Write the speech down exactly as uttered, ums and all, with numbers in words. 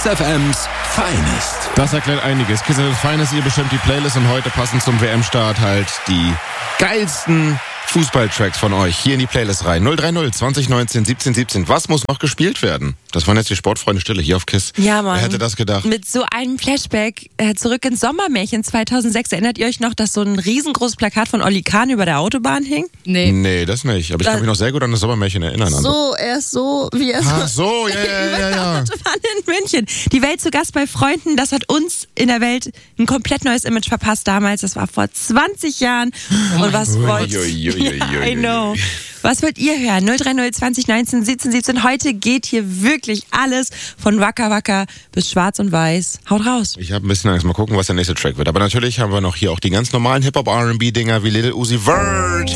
Kiss F M's Finest. Das erklärt einiges. Kiss F M's Finest, ihr bestimmt die Playlist und heute passend zum W M-Start halt die geilsten Fußballtracks von euch hier in die Playlist rein. null drei null zwanzig neunzehn siebzehn siebzehn. Was muss noch gespielt werden? Das waren jetzt die Sportfreunde Stille hier auf Kiss. Ja, Mann. Wer hätte das gedacht? Mit so einem Flashback äh, zurück ins Sommermärchen zweitausendsechs. Erinnert ihr euch noch, dass so ein riesengroßes Plakat von Olli Kahn über der Autobahn hing? Nee. Nee, das nicht. Aber ich kann mich noch sehr gut an das Sommermärchen erinnern. So, er ist so, wie er Ach so. so, ja, ja, ja, ja. Autobahn in München. Die Welt zu Gast bei Freunden, das hat uns in der Welt ein komplett neues Image verpasst damals. Das war vor zwanzig Jahren. Und was wollt ihr? Ja, I know. Was wollt ihr hören? null drei null zwanzig neunzehn siebzehn siebzehn. Heute geht hier wirklich alles von Waka Waka bis Schwarz und Weiß. Haut raus. Ich habe ein bisschen Angst. Mal gucken, was der nächste Track wird. Aber natürlich haben wir noch hier auch die ganz normalen Hip-Hop-R and B-Dinger wie Lil Uzi Vert.